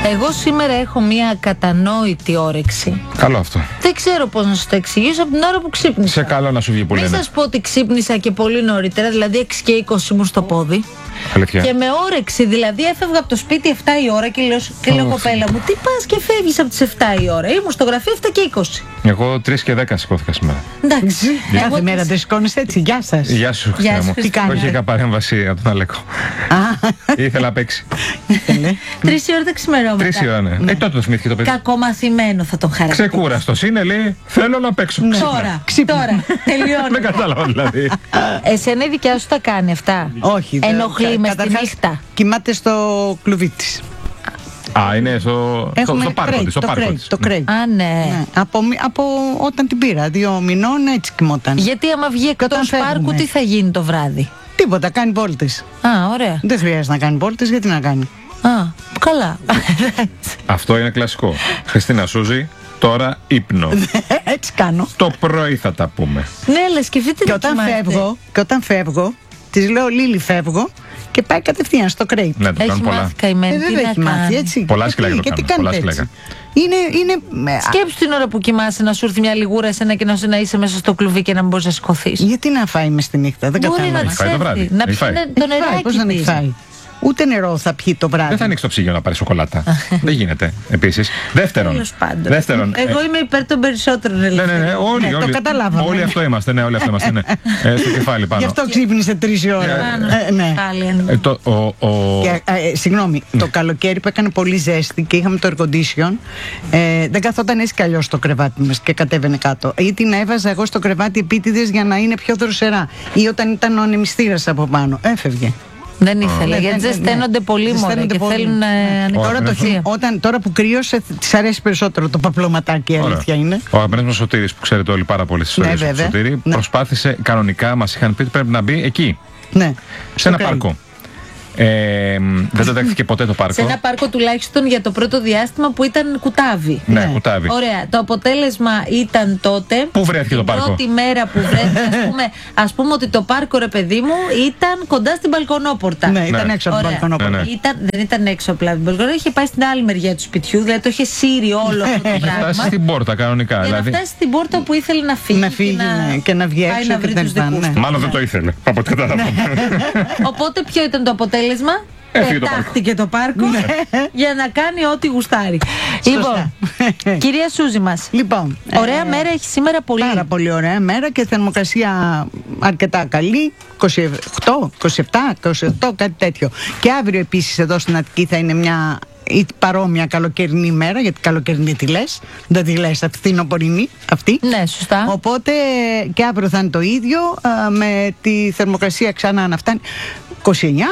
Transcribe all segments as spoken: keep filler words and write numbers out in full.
Εγώ σήμερα έχω μια κατανόητη όρεξη. Καλό αυτό. Δεν ξέρω πώς να σου το εξηγήσω από την ώρα που ξύπνησα. Σε καλό να σου βγει που λένε. Μην σας πω ότι ξύπνησα και πολύ νωρίτερα, δηλαδή έξι και είκοσι μου στο πόδι. Αλήθεια. Και με όρεξη, δηλαδή έφευγα από το σπίτι επτά η ώρα και λέω, και λέω κοπέλα μου, τι πας και φεύγεις από τις επτά η ώρα. Ήμουν στο γραφείο επτά και είκοσι. Εγώ τρεις και δέκα σηκώθηκα σήμερα. Εντάξει. Κάθε Εγώ... μέρα δεν σηκώνεσαι έτσι. Γεια σας. Γεια σου, Χριστίνα μου. Τι κάνεις? Όχι, είχα παρέμβαση από τον Αλέκο. Ήθελα να παίξει. Τρεις η ώρα τα ξημερώματα. Τρεις η ώρα, ναι. Ε, τότε το θυμήθηκε το παιδί. Κακομαθημένο θα τον χαρακτηρίσω. Ξεκούραστος είναι, λέει, θέλω να παίξω. Τώρα, τώρα, τελειώνει. Δεν κατάλαβα δηλαδή. Εσένα η δικιά σου τα κάνει αυτά? Όχι. δεν- Ενοχλεί μες τη καταρχάς, νύχτα? Κοιμάται στο κλουβί της. Α, είναι στο, στο, Έχουμε στο πάρκο crate, της. Στο το πάρκο crate, της. το crate. Α, ναι. Ναι, από, μη- από όταν την πήρα, δύο μηνών έτσι κοιμόταν. Γιατί άμα βγει όταν εκτός φεύγουμε. πάρκου, τι θα γίνει το βράδυ? Τίποτα, κάνει βόλτες. Α, ωραία. Δεν χρειάζεται να κάνει βόλτες, γιατί να κάνει. Α, καλά. Αυτό είναι κλασικό. Χριστίνα Σούζη, τώρα ύπνο. Έτσι κάνω. Το πρωί θα τα πούμε. Ναι, αλλά σκεφτείτε Και να όταν κοιμάστε. φεύγω, και όταν φεύγω, της λέω Λίλη φεύγω και πάει κατευθείαν στο κρέιτ. Ναι, το Έχει κάνουν πολλά. μάθει καημένη. Ε, τι βέβαια να έχει μάθει κάνει. έτσι. Πολλά Γιατί- σκυλάκια το γιατί κάνουν, πολλά κάνετε έτσι. σκυλάκια. Είναι, είναι, ε, Σκέψου την ώρα που κοιμάσαι να σου έρθει μια λιγούρα εσένα και να, σου- να είσαι μέσα στο κλουβί και να μην μπορείς να σηκωθείς. γιατί να φάει μες τη νύχτα, δεν Μπορεί να κατάλαβα. της φάει το έρθει, βράδυ. να Έχει φάει. πιει το Φάει, νεράκι πώς δεν έχει της. φάει. Ούτε νερό θα πιει το βράδυ. Δεν θα ανοίξει το ψυγείο να πάρει σοκολάτα. Δεν γίνεται. Επίσης. Δεύτερον. Τέλος πάντων. Δεύτερον. Εγώ ε, είμαι υπέρ των περισσότερων Ναι, ναι, ναι, ελευθεριών. όλοι, Ναι, το όλοι, καταλάβαμε. όλοι αυτό είμαστε, ναι, όλοι αυτό είμαστε, ναι. Ε, στο κεφάλι πάνω. Γι' αυτό ξύπνησε τρεις η ώρα. Ε, ναι. Πάλι, αν- Ε, το, ο, ο... Και, ε, συγγνώμη, το καλοκαίρι που έκανε πολύ ζέστη και είχαμε το air condition, ε, δεν καθόταν έτσι κι αλλιώς στο κρεβάτι μας και κατέβαινε κάτω. Ή την έβαζα εγώ στο κρεβάτι επίτηδες για να είναι πιο δροσερά. Ή όταν ήταν ο ανεμιστήρας από πάνω. Έφευγε. Δεν ήθελε, Ναι, γιατί ναι, ναι, ζεσταίνονται ναι. πολύ μωρέ Ζεσταίνονται και πολύ. θέλουν Ναι. ε, Τώρα, το, ανεξαρτησία. όταν, τώρα που κρύωσε, της αρέσει περισσότερο το παπλωματάκι, η Ωραία. αλήθεια είναι. Ο αγαπημένος μας Σωτήρης, που ξέρετε όλοι πάρα πολλές ιστορίες Ναι, του βέβαια. Σωτήρη, Ναι. προσπάθησε κανονικά, μας είχαν πει ότι πρέπει να μπει εκεί, Ναι. σε ένα κρέι. πάρκο. Ε, δεν το δέχτηκε ποτέ το πάρκο. Σε ένα πάρκο τουλάχιστον για το πρώτο διάστημα που ήταν κουτάβι. Ναι, Ναι. κουτάβι. Ωραία. Το αποτέλεσμα ήταν τότε. Πού βρέθηκε το πάρκο? Την πρώτη μέρα που βρέθηκε, ας πούμε, ας πούμε ότι το πάρκο, ρε παιδί μου, ήταν κοντά στην μπαλκονόπορτα. Ναι, ήταν Ναι. έξω από την Ωραία. μπαλκονόπορτα. Ναι, ναι. Ήταν, δεν ήταν έξω απλά από την μπαλκονόπορτα, είχε πάει στην άλλη μεριά του σπιτιού, δηλαδή το είχε σύρει όλο αυτό το Είχε πράγμα. φτάσει στην πόρτα κανονικά. Για Δηλαδή. να φτάσει στην πόρτα που ήθελε να φύγει. Να φύγει, ναι, και να βγει πάει έξω να και βρει τα τους λοιπά, δικούς ναι. του. Μάλλον δεν το ήθελε. Από ό,τι κατάλαβα. Οπότε ποιο ήταν το αποτέλεσμα? Έφυγε το Πετάχτηκε το πάρκο για να κάνει ό,τι γουστάρει. Λοιπόν, κυρία Σούζη μας, Λοιπόν, ωραία ε, μέρα έχει σήμερα πολύ. Πάρα πολύ ωραία μέρα και θερμοκρασία αρκετά καλή. είκοσι οκτώ, είκοσι επτά, είκοσι οκτώ, κάτι τέτοιο. Και αύριο επίσης εδώ στην Αττική θα είναι μια ή παρόμοια καλοκαιρινή μέρα, γιατί καλοκαιρινή τη λες, δεν τη λες φθινοπορεινή αυτή. Ναι, σωστά. Οπότε και αύριο θα είναι το ίδιο, α, με τη θερμοκρασία ξανά να φτάνει είκοσι εννιά,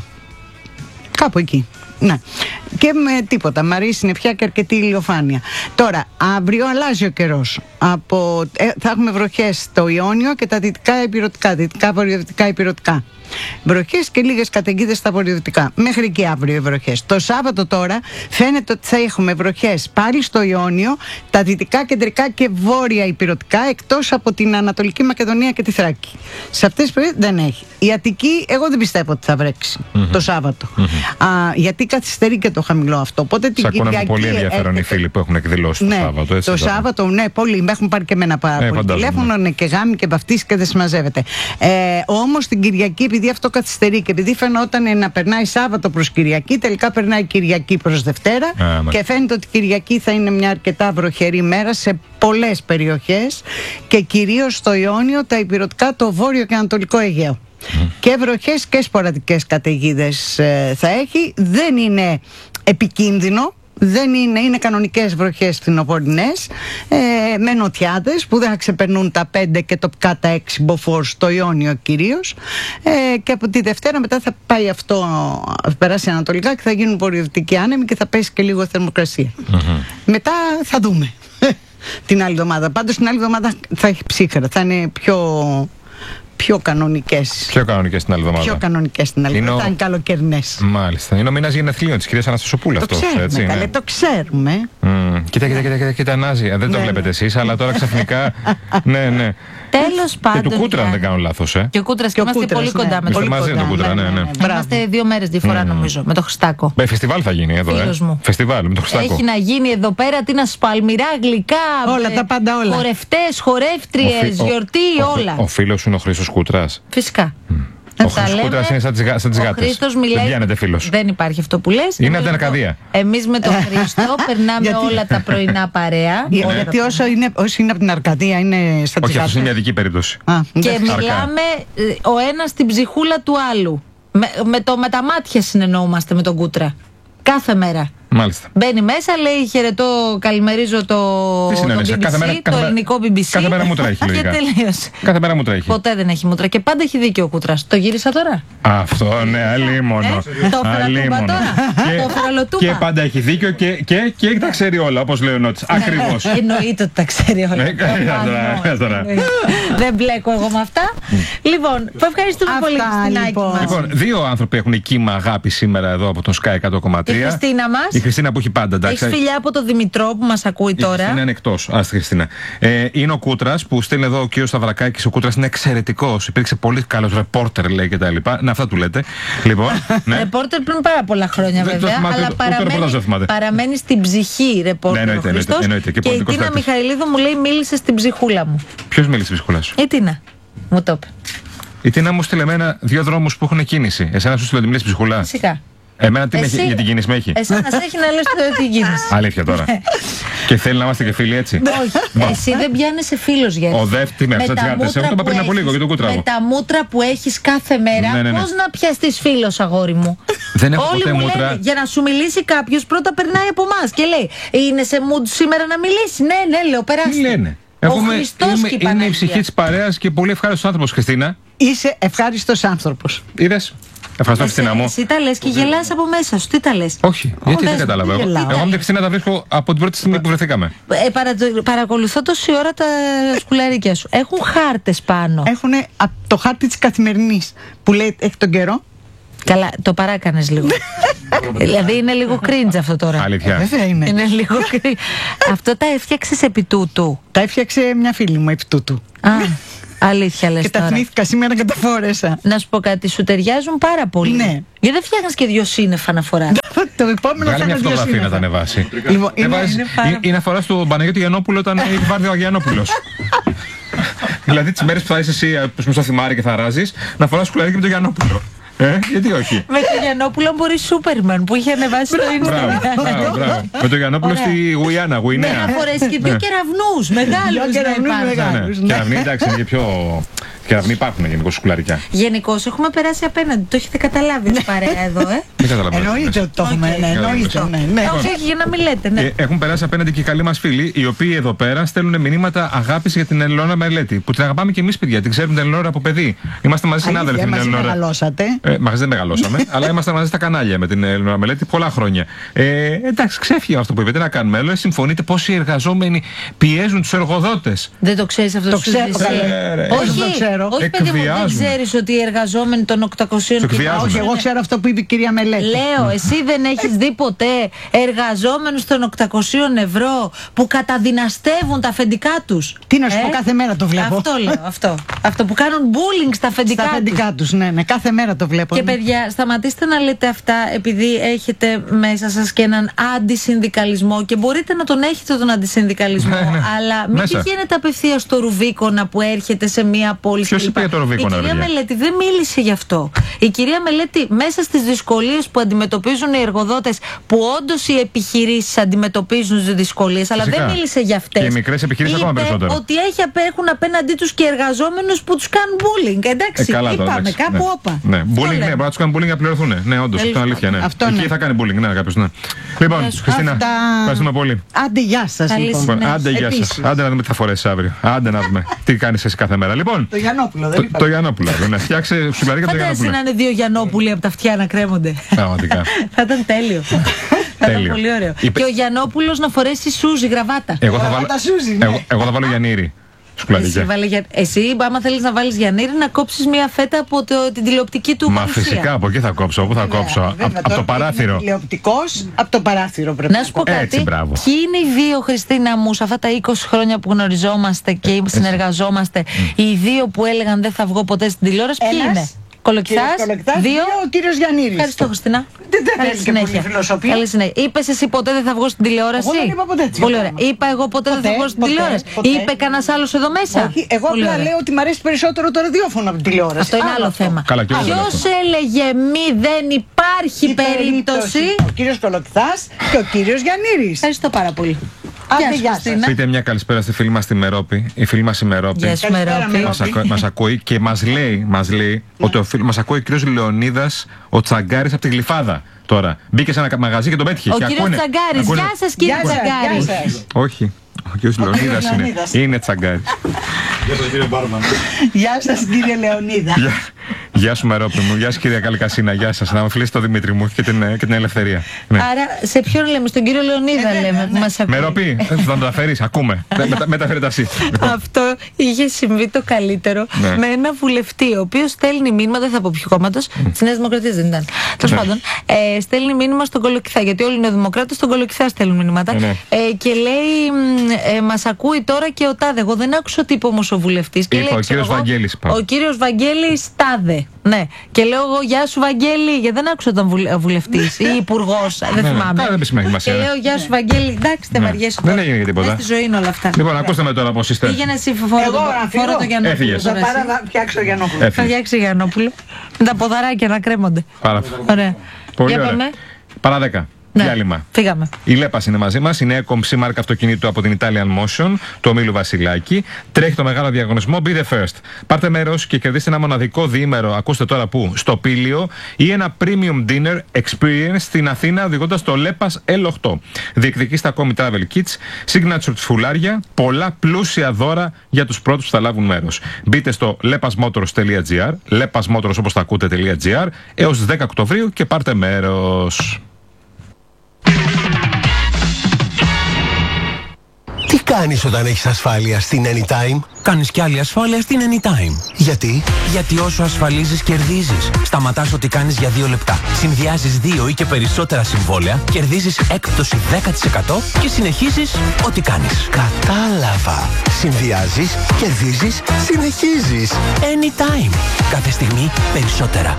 κάπου εκεί. Ναι. Και με τίποτα. Μαρή συννεφιά και αρκετή ηλιοφάνεια. Τώρα, αύριο αλλάζει ο καιρός. Από, ε, θα έχουμε βροχές στο Ιόνιο και τα δυτικά υπηρετικά, δυτικά βορειοδυτικά υπηρετικά. Βροχές και λίγες καταιγίδες στα βορειοδυτικά. Μέχρι και αύριο οι βροχές. Το Σάββατο τώρα φαίνεται ότι θα έχουμε βροχές πάλι στο Ιόνιο, τα δυτικά, κεντρικά και βόρεια υπηρετικά, εκτός από την Ανατολική Μακεδονία και τη Θράκη. Σε αυτές τις περιοχές δεν έχει. Η Αττική, εγώ δεν πιστεύω ότι θα βρέξει Mm-hmm. το Σάββατο. Mm-hmm. Α, γιατί καθυστερεί και το χαμηλό αυτό. Οπότε την Σ' ακούνε με Κυριακή. πολύ ενδιαφέρον οι έρχεται- φίλοι που έχουν εκδηλώσει ναι, το Σάββατο. Έτσι, το τώρα. Σάββατο, ναι, πολύ. Με έχουν πάρει και εμένα πάρα Ε, πολύ φαντάζομαι. τηλέφωνο, ναι, και γάμοι και βαφτίσεις και δεν συμμαζεύεται. Ε, όμως την Κυριακή, επειδή αυτό καθυστερεί και επειδή φαινόταν να περνάει Σάββατο προς Κυριακή, τελικά περνάει Κυριακή προς Δευτέρα. Α, μάλιστα. Και φαίνεται ότι Κυριακή θα είναι μια αρκετά βροχερή μέρα σε πολλές περιοχές και κυρίως στο Ιόνιο, τα υπηρετικά, το βόρειο και ανατολικό Αιγαίο. Mm. Και βροχές και σποραδικές καταιγίδες ε, θα έχει. Δεν είναι επικίνδυνο. Δεν είναι, είναι κανονικές βροχές φθινοπορεινές, ε, με νοτιάδες που δεν θα ξεπερνούν τα πέντε και τοπικά τα έξι μποφόρ στο Ιόνιο κυρίως, ε, και από τη Δευτέρα μετά θα πάει αυτό, θα περάσει ανατολικά και θα γίνουν βορειοδυτικοί άνεμοι και θα πέσει και λίγο θερμοκρασία. Mm-hmm. Μετά θα δούμε την άλλη εβδομάδα. Πάντως την άλλη εβδομάδα θα έχει ψύχρα, θα είναι πιο... πιο κανονικές. Πιο κανονικές την άλλη εβδομάδα. Πιο κανονικές την άλλη εβδομάδα. Είναι ο- Ήταν καλοκαιρινές. Μάλιστα. Είναι ο μήνας γενεθλίων της κυρίας Αναστασοπούλου Το αυτός. ξέρουμε, Έτσι, καλέ, ναι. το ξέρουμε. Μμμ. Κοίτα, κοίτα, κοίτα, κοίτα, κοίτα, Νάζη. Ε, Δεν το Ναι, βλέπετε ναι. εσείς, αλλά τώρα ξαφνικά. Ναι, ναι. Τέλος Και πάντων. του Κούτρα, αν Γιάννη. δεν κάνω λάθος, ε. Και ο Κούτρας, Και ο είμαστε Κούτρας, πολύ ναι. κοντά με Είστε τον μαζί με τον Κούτρα, ναι, ναι. Μπράβο. Είμαστε δύο μέρες διαφορά, νομίζω, με το Χριστάκο. Ε, φεστιβάλ θα γίνει εδώ, ε. Φίλος μου. Φεστιβάλ με το Χριστάκο. Έχει να γίνει εδώ πέρα, τι να σου πω, αλμυρά, γλυκά, Όλα, ε, τα πάντα όλα. χορευτές, Ο χορεύτριες, φι- ο- γιορτή, ο- όλα. Ο φίλος σου είναι ο Χρήστος Κούτρας. Φυσικά. Ο Τα Χρήστος λέμε. Κούτρας είναι σαν τις, γα- σαν τις Ο γάτες. Χρήστος Δεν μιλάει. πιάνετε φίλος. Δεν υπάρχει αυτό που λες. Είναι Εμείς από την με το- Αρκαδία. Εμείς με τον Χρήστο περνάμε Γιατί? όλα τα πρωινά παρέα. Για- όλα Γιατί τα- όσο είναι, όσο είναι από την Αρκαδία είναι στα Όχι, αυτό τσιγάτα. είναι μια δική περίπτωση. Α, Και εντάξει. μιλάμε ε, ο ένας στην ψυχούλα του άλλου. Με, με, το, με τα μάτια συνεννοούμαστε με τον Κούτρα. Κάθε μέρα. Μάλιστα. Μπαίνει μέσα, λέει χαιρετώ, καλημερίζω το, Τι το συνεννοείσαι, μπι μπι κάθε σι, μέρα- το κάθε μέρα- ελληνικό μπι μπι σι. κάθε μέρα μούτρα έχει, Και λογικά. τελείωσε. Κάθε μέρα μου τρέχει. Ποτέ δεν έχει μούτρα. Και πάντα έχει δίκιο ο Κούτρας. Το γύρισα τώρα. Αυτό, ναι, αλίμονο. Ε, το έφερα Αλίμονο. τούμπα τώρα. Το έφερα λοτούμπα. Και πάντα έχει δίκιο και, και, και τα ξέρει όλα, όπως λέει ο Νότης. Ακριβώς. Εννοείται ότι τα ξέρει όλα. Ε, καλά, τώρα, Προφανώς. τώρα. Εννοείται. Δεν μπλέκω εγώ με αυτά. Λοιπόν, ευχαριστούμε Αυτά, πολύ Χριστινάκη λοιπόν. μας. Λοιπόν, δύο άνθρωποι έχουν κύμα αγάπη σήμερα εδώ από τον Sky εκατό κόμμα Η τρία. Χριστίνα μας. Η Χριστίνα που έχει πάντα, εντάξει. Έχει φιλιά από το Δημητρό που μας ακούει Η Χριστίνα τώρα. είναι εκτός. Α, στη Χριστίνα. Ε, είναι ο Κούτρας που στέλνει εδώ ο κύριο Σταυρακάκης. Ο Κούτρας είναι εξαιρετικός. Υπήρξε πολύ καλός ρεπόρτερ, λέει και τα λοιπά. Ναι, αυτά του λέτε. Λοιπόν, ναι. Ρεπόρτερ πριν πάρα πολλά χρόνια Δεν το βέβαια, θυμάται, αλλά ούτε ρεπορτάζ δεν παραμένει, θυμάται. παραμένει στην ψυχή ρεπόρτερ Ναι, ο εννοείται, Χριστός. εννοείται, εννοείται, και Και η πολιτικός Τίνα παίκτης. Μιχαηλίδου μου λέει μίλησε στην ψυχούλα μου. Ποιος μίλησε στη ψυχούλα σου? Η Τίνα μου το είπε. Η Τίνα μου στείλε εμένα δύο δρόμους που έχουν κίνηση. Εσένα σου στείλε ότι μιλήσει ψυχούλα. Φυσικά. Εμένα τι με έχει, Εσύ- για την κίνηση με έχει. Εσένα σε έχει να λες το τι γίνεις. Αλήθεια τώρα. Και θέλει να είμαστε και φίλοι έτσι. Όχι, εσύ δεν πιάνεσαι φίλος γιατί. Ο δεύτερη με αυτά τις γάτες. Εγώ το είπα πριν από λίγο για τον Κούτρα Με μου. τα μούτρα που έχεις κάθε μέρα, Ναι, ναι, ναι. πώς να πιαστείς φίλος, αγόρι μου. Δεν έχω Όλοι ποτέ μου μούτρα. λένε, για να σου μιλήσει κάποιος πρώτα περνάει από εμά και λέει είναι σε mood σήμερα να μιλήσει. Ναι, ναι, λέω, περάστε. Τι λένε. Ο Έχουμε- Χριστός είμαι- και η είναι η Παναγία. ψυχή της παρέας και πολύ ευχάριστος άνθρωπος, Χριστίνα. Είσαι ευχάριστος άνθρωπος. Είδες. Ευχαριστώ, Εσύ, Χριστίνα μου. εσύ τα λες και γελάς από μέσα σου. Τι τα λες. Όχι, γιατί δες δεν μου, κατάλαβα. τι Εγώ, γελάω. εγώ με την Χριστίνα τα βρίσκω από την πρώτη στιγμή που βρεθήκαμε. Ε, παρα, παρακολουθώ τόση ώρα τα σκουλαρίκια σου. Έχουν χάρτες πάνω. Έχουν το χάρτη της καθημερινής που λέει έχει τον καιρό. Καλά, το παράκανες λίγο. Δηλαδή είναι λίγο cringe αυτό τώρα. Αλήθεια. Βέβαια είναι. Είναι λίγο cringe. Αυτό τα έφτιαξες επί τούτου. Τα έφτιαξε μια φίλη μου επί τούτου. Α, αλήθεια λες Και τα τώρα. θυμήθηκα σήμερα και τα φόρεσα. Να σου πω κάτι, σου ταιριάζουν πάρα πολύ. Ναι. Γιατί δεν φτιάχνεις και δυο σύννεφα να φοράς. Το επόμενο Βγάλε θα μια είναι δύο φωτογραφία να σύννεφα. τα ανεβάσει. Λοιπόν, είναι- Έβαζες- είναι πάρα- ή- ή να φοράς του Παναγιώτη Γιαννόπουλο όταν έχει πάρει ο Γιαννόπουλος. Δηλαδή τις μέρες που θα είσαι εσύ πούμε, στο θυμάρι και θα ράζεις, να φοράς σκουλαρίκι με τον Γιαννόπουλο. Ε, γιατί όχι. Με τον Γιαννόπουλο μπορεί Σούπερμαν που είχε ανεβάσει στο Μπράβο, Instagram. μπράβο, μπράβο. Με τον Γιαννόπουλο Ωραία. στη Γουιάννα, Ναι, Γουινέα. να φορέσει και δύο Ναι. κεραυνούς μεγάλους Δυο να κεραυνούς υπάρχουν. μεγάλους. Ναι, Άλλους, ναι. ναι. Κεραυνοί, εντάξει, είναι και πιο. Κεραυνοί υπάρχουν γενικώς σκουλαρικιά. Γενικώς έχουμε περάσει απέναντι. Το έχετε καταλάβει την παρέα εδώ, ε. Δεν καταλαβαίνω. Εννοείται ότι το έχουμε. Οκ. Ναι, εννοείται. Ναι, ναι. Ε, Όχι, όχι, για να μην λέτε, ναι. Ε, έχουν περάσει απέναντι και οι καλοί μας φίλοι, οι οποίοι εδώ πέρα στέλνουν μηνύματα αγάπης για την Ελεονόρα Μελέτη. Που την αγαπάμε και εμείς, παιδιά. Την ξέρουμε την Ελεονόρα από παιδί. Είμαστε μαζί συνάδελφοι Αλήθεια, με την μαζί Ελεονόρα. μεγαλώσατε. Ε, μαζί δεν μεγαλώσαμε, αλλά είμαστε μαζί στα κανάλια με την Ελεονόρα Μελέτη πολλά χρόνια. Ε, εντάξει, ξέφυγε αυτό που είπε. Τι να κάνουμε. Αλλά συμφωνείτε πόσοι εργαζόμενοι πιέζουν τους εργοδότες. Δεν το ξέρεις αυτό Το σου ξέρω, ζήσει. καλέ, ρε. Όχι, Δεν το ξέρω. όχι παιδί μου, δεν Εκβιάζουν. ξέρεις ότι οι εργαζόμενοι των οκτακοσίων Σε και εκβιάζουν. Όχι, εγώ ξέρω αυτό που είπε η κυρία Μελέτη. Λέω, εσύ δεν έχεις δει ποτέ εργαζόμενους των οκτακοσίων ευρώ που καταδυναστεύουν τα αφεντικά τους. Τι να σου Ε? πω, κάθε μέρα το βλέπω. Αυτό λέω, αυτό. Αυτό που κάνουν bullying στα αφεντικά Στα τους. αφεντικά τους, ναι, ναι, κάθε μέρα το βλέπω. Και ναι. παιδιά, σταματήστε να λέτε αυτά επειδή έχετε μέσα σας και έναν αντισυνδικαλισμό και μπορείτε να τον έχετε τον αντισυνδικαλισμό, Ναι, ναι. αλλά μην Μέσα. πηγαίνετε απευθείας στο Ρουβίκονα που έρχεται σε μία πόλη. Ποιος κλπ. είπε για το Ρουβίκονα, Η κυρία παιδιά? Μελέτη δεν μίλησε γι' αυτό. Η κυρία Μελέτη μέσα στις δυσκολίες που αντιμετωπίζουν οι εργοδότες, που όντως οι επιχειρήσεις αντιμετωπίζουν τις δυσκολίες, αλλά Φυσικά. δεν μίλησε για αυτές. Και οι μικρές επιχειρήσεις Είπε ακόμα περισσότερο. ότι έχει, απ- έχουν απέναντί τους και εργαζόμενους που τους κάνουν bullying. Εντάξει, Ε, καλά τώρα, είπαμε εντάξει, κάπου ναι. όπα. Ναι, Αυτό bullying, ναι, λέμε. μπορεί να του κάνουν bullying για να πληρωθούν. Ναι, όντως, αυτό είναι αλήθεια. Ναι. Αυτό Εκεί ναι. θα κάνει bullying, ναι, κάποιο. Ναι. Λοιπόν, Χριστίνα, Αυτά. ευχαριστούμε πολύ. Άντε, γεια σας. Καλή Λοιπόν. συνέχεια. Λοιπόν, άντε, γεια Επίσης. σας. Άντε να δούμε τι θα φορέσει αύριο. Άντε να δούμε τι κάνεις εσύ κάθε μέρα. Λοιπόν, Το Γιαννόπουλο, δεν το, είπα. το Γιαννόπουλο. Ναι, φτιάξε σουβλαρίκια από το Φαντάζεσαι Γιαννόπουλο. να είναι δύο Γιαννόπουλοι από τα αυτιά να κρέμονται. Πραγματικά. Θα ήταν τέλειο. Θα ήταν Τέλειο. πολύ ωραίο. Είπε- Και ο Γιαννόπουλος να φορέσει σούζι γραβάτα. Εγώ θα βάλω, τα Σούζι, ναι. εγώ, εγώ θα βάλω Γιαννήρη. σκουλαρίκια. Εσύ, για... Εσύ, άμα θέλεις να βάλεις Γιαννήρη, να κόψεις μια φέτα από το... την τηλεοπτική του Μα παρουσία. φυσικά από εκεί θα κόψω. Πού θα Βέβαια, κόψω? βέβαια, Από τώρα το παράθυρο. Τηλεοπτικός, από το παράθυρο πρέπει Να σου πω κάτι. Έτσι, μπράβο. Ποιοι είναι οι δύο, Χριστίνα μου, σε αυτά τα είκοσι χρόνια που γνωριζόμαστε και συνεργαζόμαστε, οι δύο που έλεγαν δεν θα βγω ποτέ στην τηλεόραση, ποιοι Ένας, είναι? Κολοκυθάς, Κολοκυθάς, δύο. ο κύριος Γιαννήρης. Ευχαριστώ, Χριστίνα. Δεν Καλή θέλει και πολύ συνέχεια. φιλοσοφία. Καλή συνέχεια. Είπες εσύ ποτέ δεν θα βγω στην τηλεόραση? Εγώ δεν είπα ποτέ έτσι. Πολύ ωραία. Είπα εγώ ποτέ, δεν θα Ποτέ, βγω στην ποτέ, τηλεόραση. ποτέ. Είπε κανένας άλλος εδώ μέσα? Όχι, εγώ Πολύ απλά ωραία. λέω ότι μου αρέσει περισσότερο το ραδιόφωνο από την τηλεόραση. Αυτό είναι άλλο αυτό. θέμα. Καλά, και εγώ Ποιος λέω αυτό. έλεγε μη δεν υπάρχει Η περίπτωση? Ο κύριος Κολοκυθάς και ο κύριος Γιαννήρης. Ευχαριστώ πάρα πολύ. Άντε, Γεια σου, γεια σας. Χριστίνα. Πείτε μια καλησπέρα στη φίλη μας τη Μερόπη. Η φίλη μας η Μερόπη. Γεια σου, Καλησπέρα, Μερόπη. Μερόπη. Μας, ακού, μας ακούει και μας λέει, μας λέει ότι ο φίλ, μας ακούει ο κύριος Λεωνίδας, ο Τσαγκάρης από τη Γλυφάδα τώρα. Μπήκε σε ένα μαγαζί και τον πέτυχε. Ο και κύριος ακούνε- Τσαγκάρης. ακούνε- Γεια σας, κύριε Γεια σας, Τσαγκάρη. γεια σας. Όχι, ο κύριος Λεωνίδας είναι. Λεωνίδας. Είναι Τσαγκάρης. Γεια σας κύριε Λεωνίδα. Γεια, γεια σου Μερόπη μου, γεια σου κυρία Καλικασίνα, γεια σας. Να μου φιλήσει το Δημήτρη μου και την, και την ελευθερία. Ναι. Άρα, σε ποιον λέμε, στον κύριο Λεωνίδα λέμε που μας ακούει. Μερόπη, θα το μεταφέρεις, ακούμε. Μετα, μεταφέρε τα εσύ. Αυτό είχε συμβεί το καλύτερο Ναι. με ένα βουλευτή, ο οποίο στέλνει μήνυμα, δεν θα πω ποιο κόμματο, τη Νέα Δημοκρατία δεν ήταν. Τέλο Ναι. πάντων, ε, στέλνει μήνυμα στον Κολοκυθά, γιατί όλοι οι νεοδημοκράτε στον Κολοκυθά στέλνουν μηνύματα. Ναι, ναι. Ε, και λέει, μ, ε, μα ακούει τώρα και ο Τάδε. Εγώ δεν άκουσα τι είπε όμως ο βουλευτή. Είπε ο κύριος Βαγγέλης, είπα. Ο κύριο Βαγγέλης Τάδε. Ναι. Και λέω εγώ, γεια σου Βαγγέλη, γιατί δεν άκουσα τον βουλευτή ή υπουργό, δεν ναι. θυμάμαι. Καλά, δεν σημαίνει Και σημασία, ναι. λέω, γεια σου Βαγγέλη, εντάξει, δεν Ναι. βαριέσαι. Δεν τώρα. έγινε και τίποτα. Μες στη ζωή είναι όλα αυτά. Λοιπόν, ακούστε με τώρα πώς είστε. Πήγαινε εσύ φόρο Εγώ το, να φύγω. φόρο το Γιαννόπουλο. Έφυγες. Θα τώρα εσύ. πάρω να φτιάξω για νόχλου. Θα Έφυγε. φτιάξει Γιαννόπουλο. Με τα ποδαράκια να κρέμονται. Πάρα Ωραία. πολύ Για ωραία. πάμε. Παρά δέκα. Ναι. Διάλειμμα. Φύγαμε. Η Λέπας είναι μαζί μας, η νέα κομψή μάρκα αυτοκινήτου από την Italian Motion, το Μήλου Βασιλάκη. Τρέχει το μεγάλο διαγωνισμό Be the First. Πάρτε μέρος και κερδίστε ένα μοναδικό διήμερο, ακούστε τώρα πού, στο Πήλιο ή ένα premium dinner experience στην Αθήνα οδηγώντας το Λέπας ελ οκτώ. Διεκδικήστε ακόμη travel kits, signature φουλάρια, πολλά πλούσια δώρα για τους πρώτους που θα λάβουν μέρος. Μπείτε στο lepasmotors.gr, lepasmotors όπως τα ακούτε.gr έως δέκα Οκτωβρίου και πάρτε μέρος. Τι κάνεις όταν έχεις ασφάλεια στην Anytime? Κάνεις κι άλλη ασφάλεια στην Anytime. Γιατί? Γιατί όσο ασφαλίζεις, κερδίζεις. Σταματάς ό,τι κάνεις για δύο λεπτά. Συνδυάζεις δύο ή και περισσότερα συμβόλαια, κερδίζεις έκπτωση δέκα τοις εκατό και συνεχίζεις ό,τι κάνεις. Κατάλαβα. Συνδυάζεις, κερδίζεις, συνεχίζεις. Anytime. Κάθε στιγμή περισσότερα.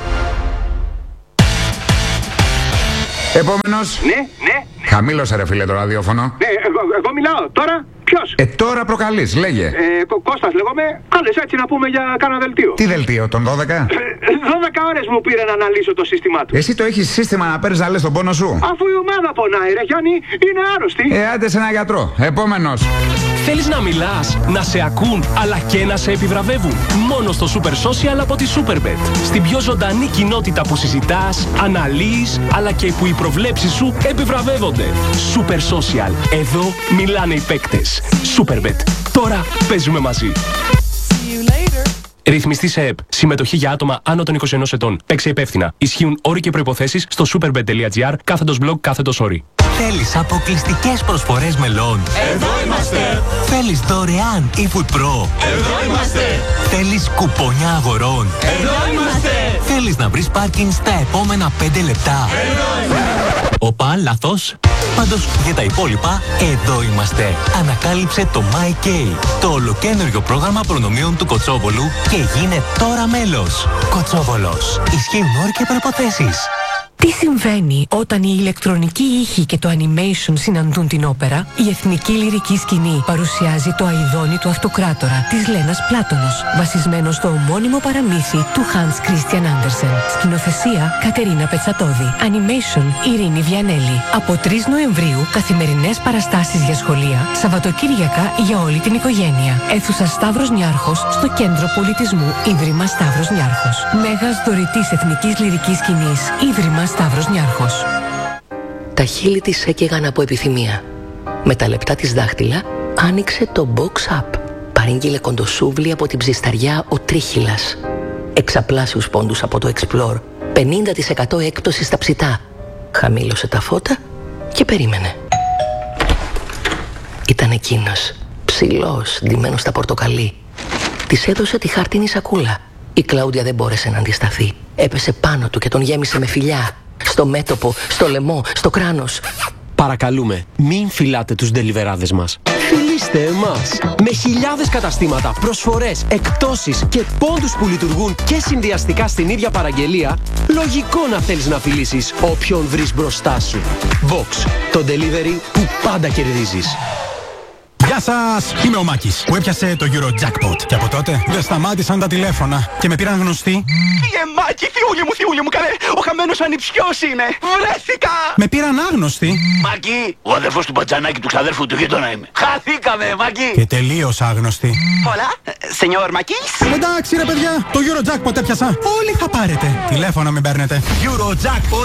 Επόμενος. Ναι, ναι, Χαμήλωσε ρε φίλε το ραδιόφωνο. ναι, εγώ, εγώ μιλάω. Τώρα ποιος? Ε, τώρα προκαλείς, λέγε. Ε, Κω- Κώστας λέγομαι. Κάλες έτσι να πούμε για κάνα δελτίο. Τι δελτίο, τον δώδεκα. Ε, δώδεκα ώρες μου πήρε να αναλύσω το σύστημά του. Εσύ το έχεις σύστημα να παίρνεις να λες τον πόνο σου. Αφού η ομάδα πονάει, ρε Γιάννη, είναι άρρωστη. Ε, άντε σε ένα γιατρό. Επόμενος. Θέλεις να μιλάς, να σε ακούν, αλλά και να σε επιβραβεύουν. Μόνο στο Super Social από τη Superbet. Στην πιο ζωντανή κοινότητα που συζητάς, αναλύεις, αλλά και που οι προβλέψεις σου επιβραβεύονται. Super Social. Εδώ μιλάνε οι παίκτες. Superbet. Τώρα παίζουμε μαζί. Ρυθμιστή σε ΕΠ. Συμμετοχή για άτομα άνω των είκοσι ενός ετών. Παίξε υπεύθυνα. Ισχύουν όροι και προϋποθέσεις στο superbet.gr κάθετος blog κάθετος όροι. Θέλεις αποκλειστικές προσφορές μελών? Εδώ είμαστε! Θέλεις δωρεάν eFood Pro? Εδώ είμαστε! Θέλεις κουπόνια αγορών? Εδώ είμαστε! Θέλεις να βρεις πάρκινγκ στα επόμενα πέντε λεπτά? Εδώ είμαστε! Οπα, λάθος. Πάντως, για τα υπόλοιπα, εδώ είμαστε. Ανακάλυψε το MyK, το ολοκένουργιο πρόγραμμα προνομίων του Κοτσόβολου και γίνε τώρα μέλος. Κοτσόβολος. Ισχύουν όροι και προϋποθέσεις. Τι συμβαίνει όταν η ηλεκτρονική ήχη και το animation συναντούν την όπερα? Η Εθνική Λυρική Σκηνή παρουσιάζει το αηδόνι του Αυτοκράτορα της Λένας Πλάτωνος, βασισμένο στο ομώνυμο παραμύθι του Hans Christian Andersen. Σκηνοθεσία Κατερίνα Πετσατόδη. Animation Ειρήνη Βιανέλη. Από τρεις Νοεμβρίου καθημερινές παραστάσεις για σχολεία, Σαββατοκύριακα για όλη την οικογένεια. Αίθουσα Σταύρος Νιάρχος στο Κέντρο Πολιτισμού Ίδρυμα Σταύρος Νιάρχος. Μέγας δωρητής Εθνικής Λυρικής Σκηνής Ίδρυμα Σταύρος Νιάρχος. Τα χείλη της έκαιγαν από επιθυμία. Με τα λεπτά της δάχτυλα άνοιξε το box up. Παρήγγειλε κοντοσούβλι από την ψισταριά ο Τρίχυλας. Εξαπλάσιους πόντους από το Explore. πενήντα τοις εκατό έκπτωση στα ψητά. Χαμήλωσε τα φώτα και περίμενε. Ήταν εκείνος. ψηλός, ντυμένος στα πορτοκαλί. Της έδωσε τη χαρτίνη σακούλα. Η Κλάουντια δεν μπόρεσε να αντισταθεί. Έπεσε πάνω του και τον γέμισε με φιλιά. Στο μέτωπο, στο λαιμό, στο κράνος. Παρακαλούμε, μην φυλάτε τους ντελιβεράδες μας. Φιλήστε εμάς! Με χιλιάδες καταστήματα, προσφορές, εκπτώσεις και πόντους που λειτουργούν και συνδυαστικά στην ίδια παραγγελία, λογικό να θέλεις να φιλήσεις όποιον βρεις μπροστά σου. Vox, το delivery που πάντα κερδίζεις. Γεια σας! Είμαι ο Μάκης που έπιασε το Eurojackpot. Και από τότε δεν σταμάτησαν τα τηλέφωνα και με πήραν γνωστοί. Φύγε Μάκη, θιούλη μου, θιούλη μου, καλέ! Ο χαμένος ανιψιός είναι! Βρέθηκα! Με πήραν άγνωστοι. Μάκη, ο αδερφός του μπατζανάκι του ξαδέρφου του γείτονα είμαι. Χαθήκαμε, Μάκη! Και τελείως άγνωστοι. Hola, σενιόρ Μάκης. Εντάξει ρε παιδιά, το Eurojackpot έπιασα. Όλοι θα πάρετε. Τηλέφωνα μην παίρνετε. Eurojackpot